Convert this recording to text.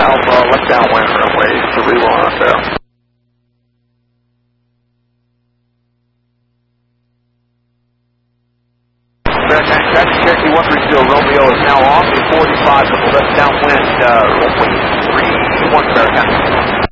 Alpha, left downwind runway 31 up there. Maritime traffic, Cherokee 130 Romeo is now on the 45 left downwind, runway 31 Maritime.